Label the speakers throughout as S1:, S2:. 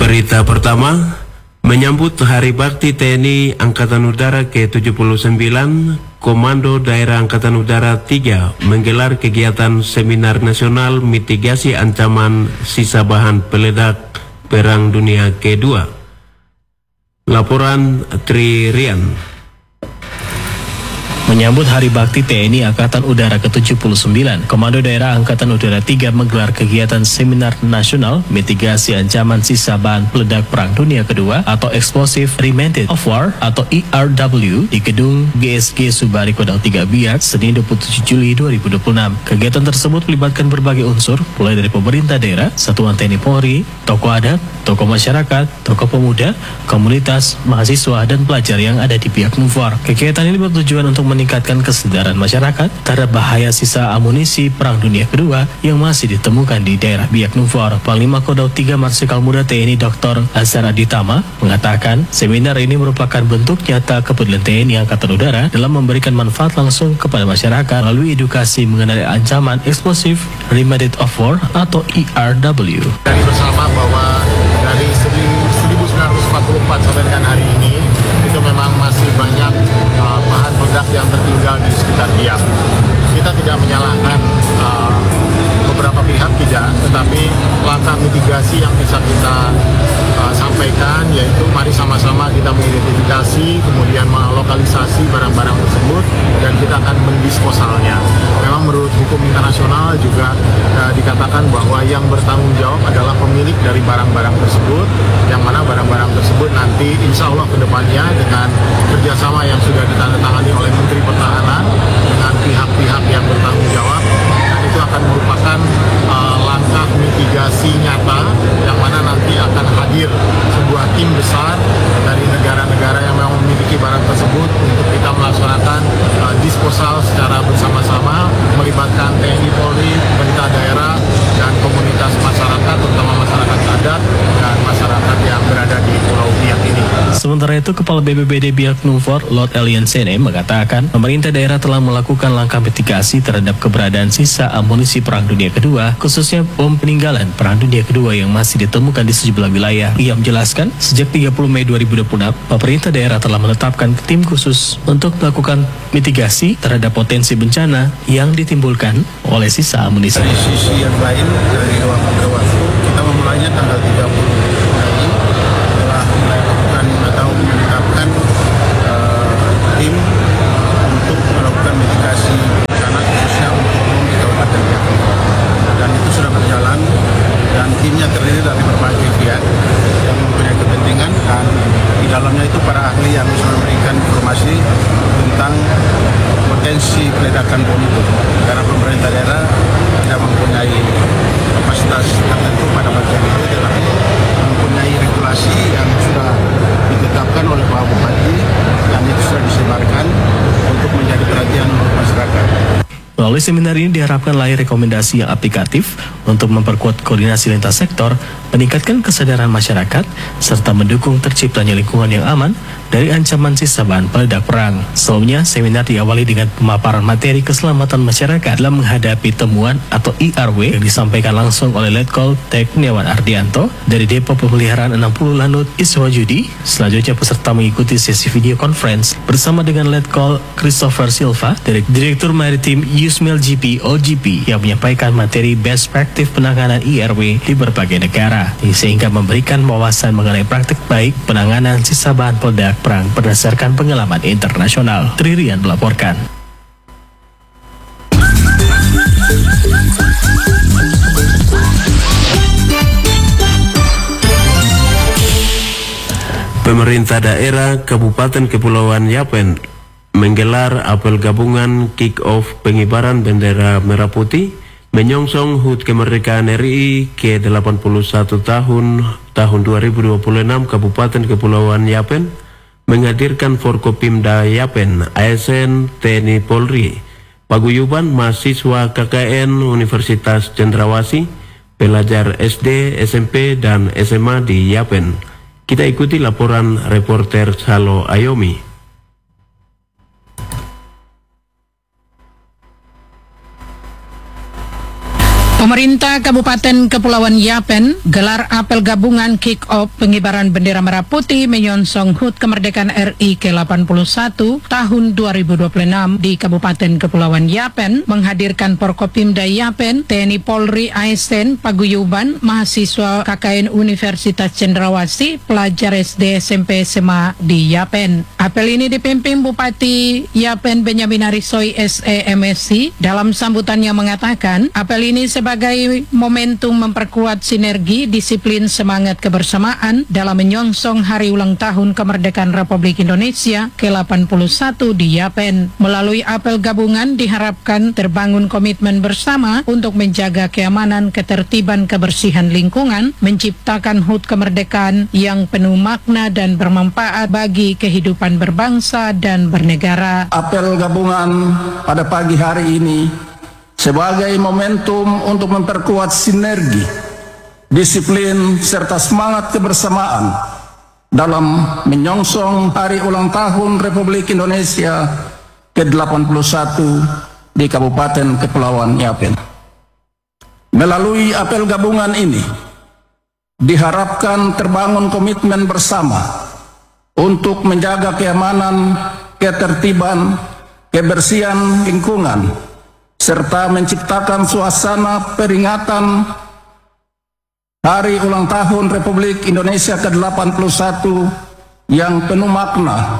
S1: Berita pertama, menyambut Hari Bakti TNI Angkatan Udara ke-79, Komando Daerah Angkatan Udara 3 menggelar kegiatan Seminar Nasional Mitigasi Ancaman Sisa Bahan Peledak Perang Dunia Kedua. Laporan Tri Rian.
S2: Menyambut Hari Bakti TNI Angkatan Udara ke-79, Komando Daerah Angkatan Udara 3 menggelar kegiatan Seminar Nasional Mitigasi Ancaman Sisa Bahan Peledak Perang Dunia Kedua atau Explosive Remnant of War atau ERW di Gedung GSG Subari Kodam 3 Biak, Senin 27 Juli 2026. Kegiatan tersebut melibatkan berbagai unsur, mulai dari pemerintah daerah, satuan TNI Polri, tokoh adat, tokoh masyarakat, tokoh pemuda, komunitas, mahasiswa, dan pelajar yang ada di Biak Numfor. Kegiatan ini bertujuan untuk meningkatkan kesadaran masyarakat terhadap bahaya sisa amunisi Perang Dunia Kedua yang masih ditemukan di daerah Biak Numfor. Panglima Kodam 3 Marsikal Muda TNI Dr. Azhar Aditama mengatakan seminar ini merupakan bentuk nyata kepedulian TNI Angkatan Udara dalam memberikan manfaat langsung kepada masyarakat melalui edukasi mengenai ancaman Explosive Remnant of War atau ERW.
S3: Dari bersama bahwa dari 1944 sampai dengan hari ini itu memang masih banyak bahan peledak yang tertinggal di sekitar Biak. Kita tidak menyalahkan beberapa pihak, tidak, tetapi langkah mitigasi yang bisa kita sampaikan yaitu mari sama-sama kita mengidentifikasi, kemudian melokalisasi barang-barang tersebut dan kita akan mendisposalnya. Memang menurut hukum internasional juga dikatakan bahwa yang bertanggung jawab adalah pemilik dari barang-barang tersebut, yang mana barang-barang tersebut nanti insya Allah kedepannya dengan kerjasama yang sudah ditandatangani oleh Menteri Pertahanan dengan pihak-pihak yang bertanggung jawab, dan itu akan merupakan langkah mitigasi nyata yang mana nanti akan hadir sebuah tim besar dari negara-negara yang memang memiliki barang tersebut untuk kita melaksanakan disposal secara bersama-sama melibatkan TNI Polri, pemerintah daerah, dan komunitas masyarakat, terutama masyarakat adat dan masyarakat yang berada di Pulau Biak ini.
S2: Sementara itu, Kepala BPBD Biak Numfor, Lord Elian Sene, mengatakan pemerintah daerah telah melakukan langkah mitigasi terhadap keberadaan sisa amunisi Perang Dunia Kedua, khususnya bom peninggalan Perang Dunia Kedua yang masih ditemukan di sejumlah wilayah. Ia menjelaskan, sejak 30 Mei 2026, pemerintah daerah telah menetapkan tim khusus untuk melakukan mitigasi terhadap potensi bencana yang ditimbulkan oleh sisa amunisi.
S4: Dari sisi yang lain, dari waktu ke waktu, kita memulainya tanggal 30 Mei, telah melakukan atau menetapkan tim untuk melakukan mitigasi bencana khususnya untuk bom di Kabupaten Biak. Dan itu sudah berjalan, dan timnya terdiri dari berbagai pihak yang mempunyai kepentingan, dan di dalamnya itu para ahli yang bisa memberikan informasi tentang potensi peledakan bom itu, karena pemerintah daerah tidak mempunyai kapasitas tertentu pada bagian itu, tetapi mempunyai regulasi yang sudah ditetapkan oleh Pak Bupati dan itu sudah disebarkan untuk menjadi perhatian untuk masyarakat.
S2: Melalui seminar ini diharapkan lahir rekomendasi yang aplikatif untuk memperkuat koordinasi lintas sektor, meningkatkan kesadaran masyarakat, serta mendukung terciptanya lingkungan yang aman dari ancaman sisa bahan peledak perang. Sebelumnya, seminar diawali dengan pemaparan materi keselamatan masyarakat dalam menghadapi temuan atau ERW yang disampaikan langsung oleh Letkol Tekniawan Ardianto dari Depo Pemeliharaan 60 Lanut Iswajudi. Selanjutnya peserta mengikuti sesi video conference bersama dengan Letkol Christopher Silva dari Direktur Maritim Yusmil GP OGP yang menyampaikan materi best practice penanganan ERW di berbagai negara, sehingga memberikan wawasan mengenai praktik baik penanganan sisa bahan peledak perang berdasarkan pengalaman internasional. Tri Rian melaporkan.
S1: Pemerintah daerah Kabupaten Kepulauan Yapen menggelar apel gabungan kick-off pengibaran bendera merah putih menyongsong HUT kemerdekaan RI ke-81 tahun 2026. Kabupaten Kepulauan Yapen menghadirkan Forkopimda Yapen, ASN, TNI Polri, paguyuban mahasiswa KKN Universitas Cendrawasih, pelajar SD, SMP, dan SMA di Yapen. Kita ikuti laporan reporter Salo Ayomi.
S5: Pemerintah Kabupaten Kepulauan Yapen gelar apel gabungan kick-off pengibaran bendera merah putih menyongsong HUT Kemerdekaan RI ke-81 tahun 2026 di Kabupaten Kepulauan Yapen, menghadirkan Forkopimda Yapen, TNI Polri ASN, paguyuban, mahasiswa KKN Universitas Cendrawasih, pelajar SD SMP SMA di Yapen. Apel ini dipimpin Bupati Yapen Benyamin Arisoy SE MSc. Dalam sambutannya mengatakan, apel ini sebagai momentum memperkuat sinergi, disiplin, semangat kebersamaan dalam menyongsong hari ulang tahun kemerdekaan Republik Indonesia ke-81 di Yapen. Melalui apel gabungan diharapkan terbangun komitmen bersama untuk menjaga keamanan, ketertiban, kebersihan lingkungan, menciptakan HUT kemerdekaan yang penuh makna dan bermanfaat bagi kehidupan berbangsa dan bernegara.
S6: Apel gabungan pada pagi hari ini sebagai momentum untuk memperkuat sinergi, disiplin, serta semangat kebersamaan dalam menyongsong hari ulang tahun Republik Indonesia ke-81 di Kabupaten Kepulauan Yapen. Melalui apel gabungan ini, diharapkan terbangun komitmen bersama untuk menjaga keamanan, ketertiban, kebersihan lingkungan, serta menciptakan suasana peringatan Hari Ulang Tahun Republik Indonesia ke-81 yang penuh makna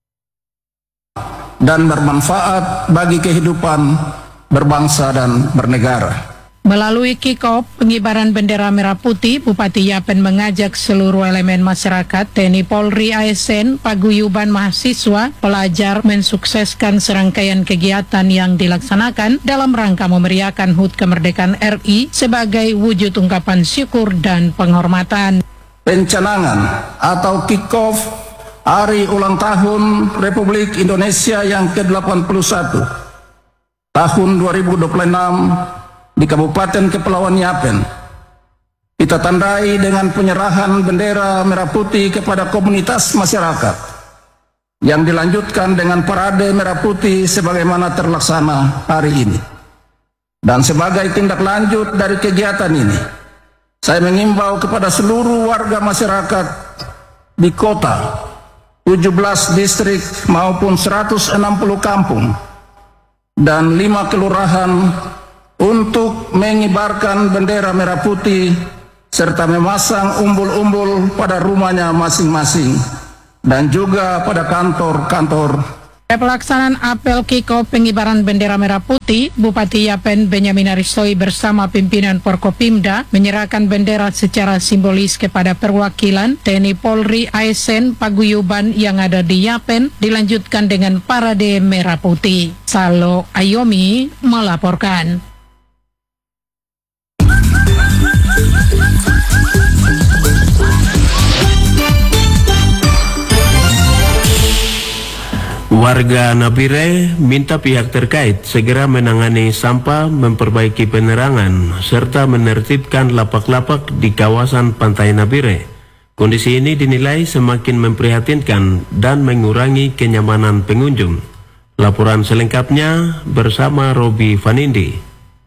S6: dan bermanfaat bagi kehidupan berbangsa dan bernegara.
S5: Melalui kick-off pengibaran bendera merah putih, Bupati Yapen mengajak seluruh elemen masyarakat, TNI Polri ASN, paguyuban mahasiswa, pelajar mensukseskan serangkaian kegiatan yang dilaksanakan dalam rangka memeriahkan HUT Kemerdekaan RI sebagai wujud ungkapan syukur dan penghormatan.
S6: Pencanangan atau kick-off Hari Ulang Tahun Republik Indonesia yang ke-81 tahun 2026 di Kabupaten Kepulauan Yapen kita tandai dengan penyerahan bendera merah putih kepada komunitas masyarakat yang dilanjutkan dengan parade merah putih sebagaimana terlaksana hari ini. Dan sebagai tindak lanjut dari kegiatan ini, saya mengimbau kepada seluruh warga masyarakat di kota, 17 distrik maupun 160 kampung dan 5 kelurahan untuk mengibarkan bendera merah putih serta memasang umbul-umbul pada rumahnya masing-masing dan juga pada kantor-kantor.
S5: Pada pelaksanaan apel kick-off pengibaran bendera merah putih, Bupati Yapen Benyamin Arisoy bersama pimpinan Forkopimda menyerahkan bendera secara simbolis kepada perwakilan TNI Polri ASN paguyuban yang ada di Yapen, dilanjutkan dengan parade merah putih. Salo Ayomi melaporkan.
S1: Warga Nabire minta pihak terkait segera menangani sampah, memperbaiki penerangan, serta menertibkan lapak-lapak di kawasan pantai Nabire. Kondisi ini dinilai semakin memprihatinkan dan mengurangi kenyamanan pengunjung. Laporan selengkapnya bersama Robi Vanindi.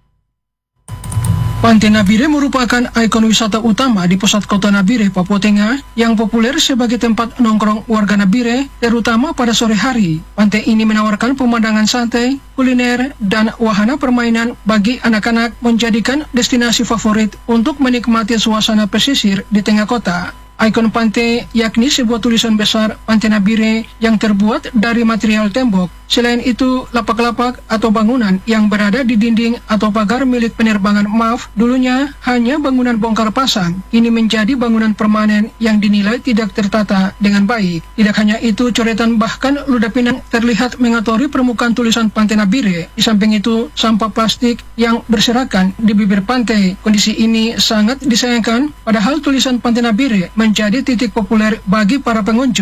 S7: Pantai Nabire merupakan ikon wisata utama di pusat kota Nabire, Papua Tengah, yang populer sebagai tempat nongkrong warga Nabire, terutama pada sore hari. Pantai ini menawarkan pemandangan santai, kuliner, dan wahana permainan bagi anak-anak, menjadikan destinasi favorit untuk menikmati suasana pesisir di tengah kota. Ikon pantai yakni sebuah tulisan besar Pantai Nabire yang terbuat dari material tembok. Selain itu, lapak-lapak atau bangunan yang berada di dinding atau pagar milik penerbangan MAF dulunya hanya bangunan bongkar pasang. Ini menjadi bangunan permanen yang dinilai tidak tertata dengan baik. Tidak hanya itu, coretan bahkan ludah pinang terlihat mengotori permukaan tulisan Pantai Nabire. Di samping itu, sampah plastik yang berserakan di bibir pantai. Kondisi ini sangat disayangkan, padahal tulisan Pantai Nabire menjadi titik populer bagi para pengunjung.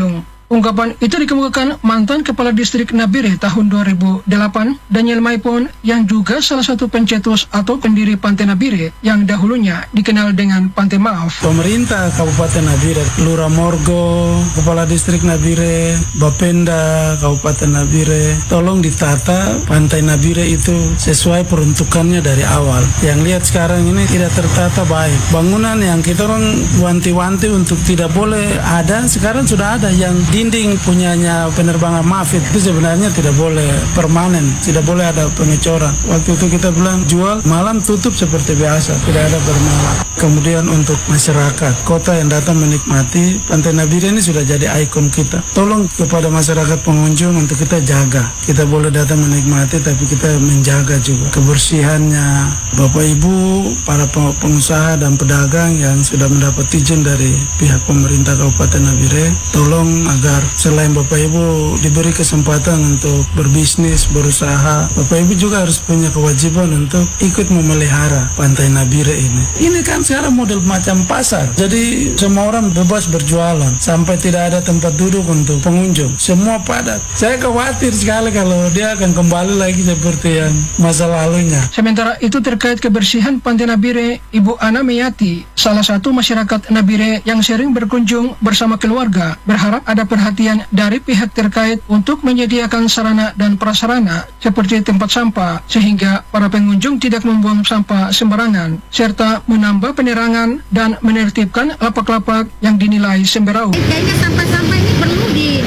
S7: Ungkapan itu dikemukakan mantan Kepala Distrik Nabire tahun 2008, Daniel Maipon, yang juga salah satu pencetus atau pendiri Pantai Nabire yang dahulunya dikenal dengan Pantai Maaf.
S8: Pemerintah Kabupaten Nabire, Lurah Morgo, Kepala Distrik Nabire, Bapenda Kabupaten Nabire, tolong ditata Pantai Nabire itu sesuai peruntukannya dari awal. Yang lihat sekarang ini tidak tertata baik. Bangunan yang kita orang wanti-wanti untuk tidak boleh ada, sekarang sudah ada. Yang dinding punyanya penerbangan Maaf itu sebenarnya tidak boleh permanen, tidak boleh ada pengecoran. Waktu itu kita bilang jual, malam tutup seperti biasa, tidak ada bermalam. Kemudian untuk masyarakat kota yang datang menikmati Pantai Nabire ini sudah jadi ikon kita. Tolong kepada masyarakat pengunjung untuk kita jaga. Kita boleh datang menikmati, tapi kita menjaga juga kebersihannya. Bapak Ibu, para pengusaha dan pedagang yang sudah mendapat izin dari pihak pemerintah Kabupaten Nabire, tolong agar selain Bapak Ibu diberi kesempatan untuk berbisnis, berusaha, Bapak Ibu juga harus punya kewajiban untuk ikut memelihara Pantai Nabire ini. Ini kan sekarang model macam pasar, jadi semua orang bebas berjualan sampai tidak ada tempat duduk untuk pengunjung, semua padat. Saya khawatir sekali kalau dia akan kembali lagi seperti yang masa lalunya.
S7: Sementara itu terkait kebersihan Pantai Nabire, Ibu Ana Meyati, salah satu masyarakat Nabire yang sering berkunjung bersama keluarga, berharap ada perhatian dari pihak terkait untuk menyediakan sarana dan prasarana seperti tempat sampah sehingga para pengunjung tidak membuang sampah sembarangan, serta menambah penerangan dan menertibkan lapak-lapak yang dinilai semberau.
S9: Kayaknya sampah-sampah ini perlu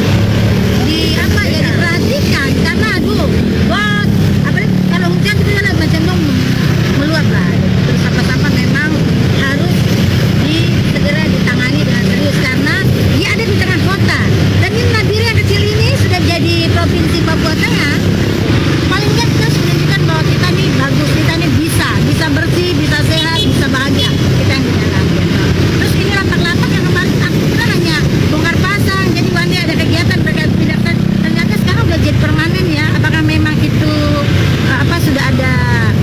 S9: diperhatikan karena apalagi kalau hujan itu kan macam meluap lah. Terus sampah-sampah memang harus segera ditangani dengan serius karena dia ada di tengah kota. Dan ini Nabire yang kecil ini sudah jadi provinsi Papua Tengah. Paling nggak kita sudah menunjukkan bahwa kita nih bagus, kita nih bisa bersih, bisa sehat, bisa bahagia. Kita yang di dalam. Terus ini lapak-lapak yang kemarin kita hanya bongkar pasang, jadi wanita ada kegiatan mereka tidak, ternyata sekarang udah jadi permanen ya. Apakah memang itu sudah ada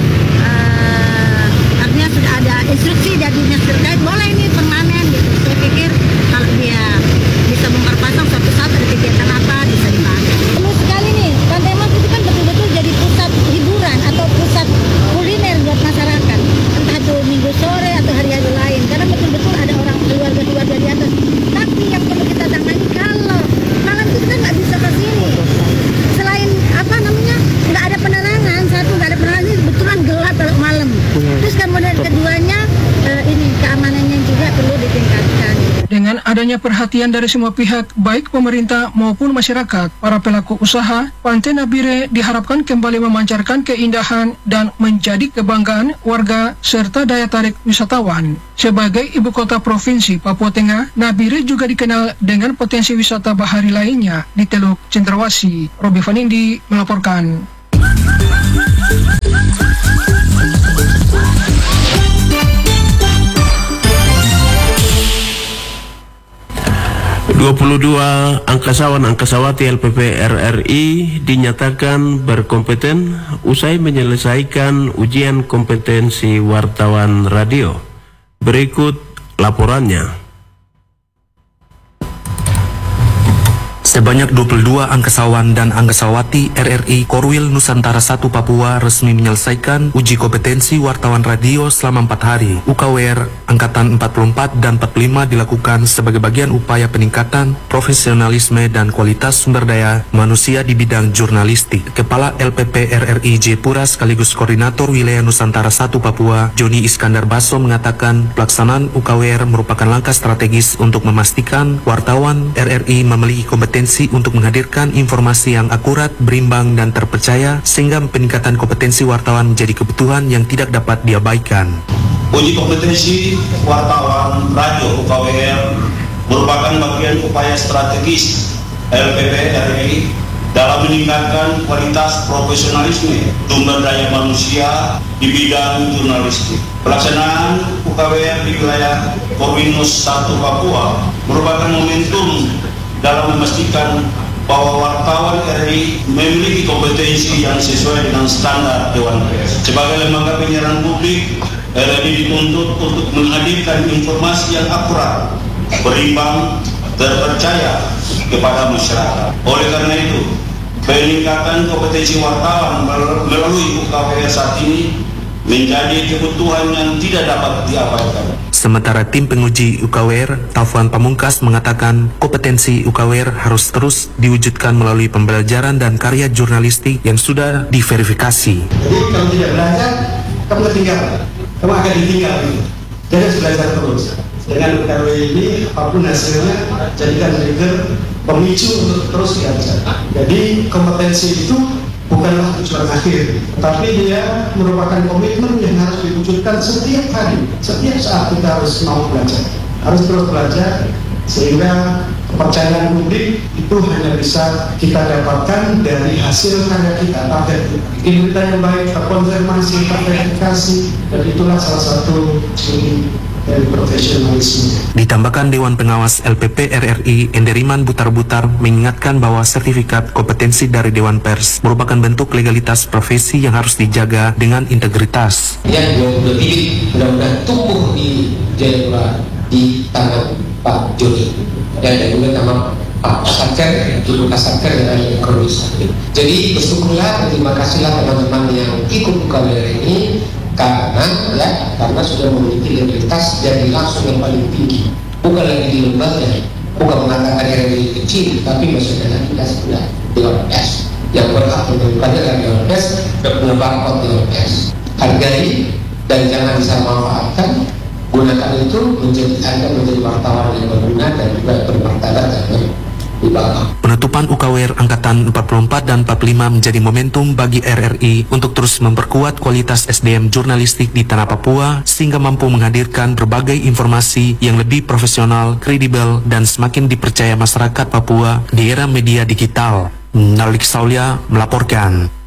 S9: artinya sudah ada instruksi dari dinas terkait boleh ini permanen gitu. Saya pikir kalau dia bisa bongkar pasang suatu saat ada kegiatan apa bisa dipakai. Perlu sekali nih, Pantai Maaf itu kan betul-betul jadi pusat hiburan atau pusat kuliner buat masyarakat, entah itu minggu sore atau hari-hari lain, karena betul-betul ada orang keluarga di atas. Tapi yang perlu kita tangani kalau malam itu kita nggak bisa ke sini, selain nggak ada penerangan, ini betulan gelap kalau malam. Terus kemudian keduanya ini keamanannya juga perlu ditingkatkan.
S7: Dengan adanya perhatian dari semua pihak, baik pemerintah maupun masyarakat, para pelaku usaha, Pantai Nabire diharapkan kembali memancarkan keindahan dan menjadi kebanggaan warga serta daya tarik wisatawan. Sebagai ibu kota provinsi Papua Tengah, Nabire juga dikenal dengan potensi wisata bahari lainnya di Teluk Cendrawasih. Robi Vanindi melaporkan.
S1: 22 angkasawan-angkasawati LPP RRI dinyatakan berkompeten usai menyelesaikan ujian kompetensi wartawan radio. Berikut laporannya.
S10: Sebanyak 22 angkasawan dan angkasawati RRI Korwil Nusantara 1 Papua resmi menyelesaikan uji kompetensi wartawan radio selama 4 hari. UKWR Angkatan 44 dan 45 dilakukan sebagai bagian upaya peningkatan profesionalisme dan kualitas sumber daya manusia di bidang jurnalistik. Kepala LPP RRI Jayapura sekaligus Koordinator Wilayah Nusantara 1 Papua, Joni Iskandar Baso mengatakan pelaksanaan UKWR merupakan langkah strategis untuk memastikan wartawan RRI memiliki kompetensi untuk menghadirkan informasi yang akurat, berimbang, dan terpercaya sehingga peningkatan kompetensi wartawan menjadi kebutuhan yang tidak dapat diabaikan.
S11: Uji kompetensi wartawan radio UKWR merupakan bagian upaya strategis LPP RRI dalam meningkatkan kualitas profesionalisme sumber daya manusia di bidang jurnalistik. Pelaksanaan UKWR di wilayah Korwinus 1 Papua merupakan momentum dalam memastikan bahwa wartawan RRI memiliki kompetensi yang sesuai dengan standar Dewan Pers. Sebagai lembaga penyiaran publik, RRI dituntut untuk menghadirkan informasi yang akurat, berimbang, terpercaya kepada masyarakat. Oleh karena itu, peningkatan kompetensi wartawan melalui UKWR saat ini menjadi kebutuhan yang tidak dapat diabaikan.
S10: Sementara tim penguji UKWR, Taufan Pamungkas mengatakan kompetensi UKWR harus terus diwujudkan melalui pembelajaran dan karya jurnalistik yang sudah diverifikasi.
S12: Jadi kalau tidak belajar, kamu ketinggalan, kamu akan ditinggal gitu. Jadi harus belajar terus. Dengan UKWR ini, apapun hasilnya, jadikan trigger pemicu untuk terus belajar. Jadi kompetensi itu bukanlah tujuan akhir, tapi dia merupakan komitmen yang harus diwujudkan setiap hari, setiap saat kita harus mau belajar, harus terus belajar, sehingga kepercayaan publik itu hanya bisa kita dapatkan dari hasil karya kita, target bikin berita yang baik, terkonfirmasi, terverifikasi, dan itulah salah satu ciri dari profesionalisme.
S10: Ditambahkan Dewan Pengawas LPP RRI Enderiman Butar-Butar mengingatkan bahwa sertifikat kompetensi dari Dewan Pers merupakan bentuk legalitas profesi yang harus dijaga dengan integritas.
S13: Yang 22 mudah-mudahan tumbuh di Jayapura di tangan Pak Joni dan juga nama Pak Satker, Juru Kasatker dan Ekonomi. Jadi bersyukurlah, terima kasihlah teman-teman yang ikut UKWR ini. Karena sudah memiliki legalitas dari langsung yang paling tinggi, bukan lagi di lembaga, bukan mengatakan yang lebih kecil, tapi maksudnya lagi sudah Dewan Pers yang berhak menentukannya dari Dewan Pers dan pengembangan Dewan Pers. Hargai dan jangan disalahmanfaatkan, gunakan itu Anda menjadi wartawan yang berguna dan juga bermartabat dan
S10: Penutupan UKWR Angkatan 44 dan 45 menjadi momentum bagi RRI untuk terus memperkuat kualitas SDM jurnalistik di tanah Papua sehingga mampu menghadirkan berbagai informasi yang lebih profesional, kredibel, dan semakin dipercaya masyarakat Papua di era media digital. Nalik Saulia melaporkan.